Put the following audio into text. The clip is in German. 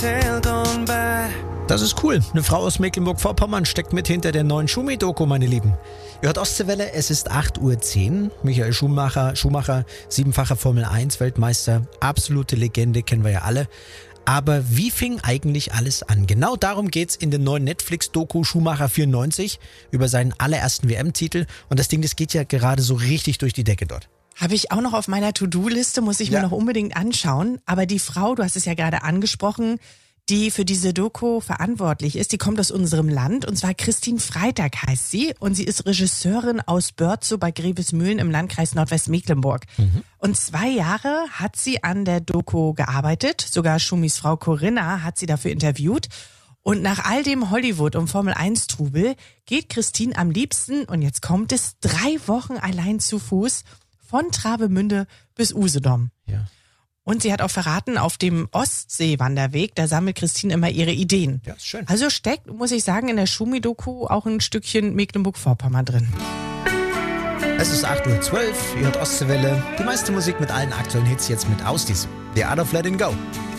tale gone by. Das ist cool. Eine Frau aus Mecklenburg-Vorpommern steckt mit hinter der neuen Schumi-Doku, meine Lieben. Ihr hört Ostseewelle, es ist 8:10 Uhr. Michael Schumacher, 7-facher Formel-1-Weltmeister, absolute Legende, kennen wir ja alle. Aber wie fing eigentlich alles an? Genau darum geht's in der neuen Netflix-Doku Schumacher 94 über seinen allerersten WM-Titel. Und das Ding, das geht ja gerade so richtig durch die Decke dort. Habe ich auch noch auf meiner To-Do-Liste, muss ich mir noch unbedingt anschauen. Aber die Frau, du hast es ja gerade angesprochen, die für diese Doku verantwortlich ist, die kommt aus unserem Land, und zwar Christine Freitag heißt sie, und sie ist Regisseurin aus Börzow bei Grevesmühlen im Landkreis Nordwestmecklenburg. Und 2 Jahre hat sie an der Doku gearbeitet, sogar Schumis Frau Corinna hat sie dafür interviewt. Und nach all dem Hollywood- und Formel-1-Trubel geht Christine am liebsten, und jetzt kommt es, 3 Wochen allein zu Fuß von Travemünde bis Usedom. Ja. Und sie hat auch verraten, auf dem Ostseewanderweg, da sammelt Christine immer ihre Ideen. Ja, ist schön. Also steckt, muss ich sagen, in der Schumi-Doku auch ein Stückchen Mecklenburg-Vorpommern drin. Es ist 8:12 Uhr, ihr hört Ostseewelle. Die meiste Musik mit allen aktuellen Hits jetzt mit Ausdies. The Art of Letting Go.